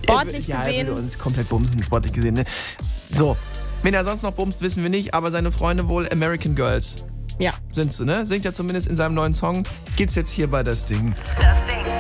Sportlich Er gesehen. würde uns komplett bumsen, sportlich gesehen. Ne? So, wen er sonst noch bumst, wissen wir nicht, aber seine Freunde wohl American Girls. Ja. Sind sie, ne? Singt er zumindest in seinem neuen Song. Gibt's jetzt hier bei das Ding.